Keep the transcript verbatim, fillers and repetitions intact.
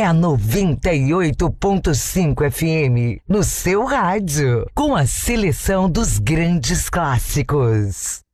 a noventa e oito ponto cinco F M no seu rádio, com a seleção dos grandes clássicos.